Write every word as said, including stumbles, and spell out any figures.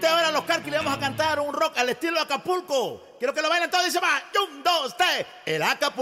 ustedes ahora los Carquis le vamos a cantar un rock al estilo Acapulco. Quiero que lo bailen todos. Dice va, un, dos, tres. El Acapulco.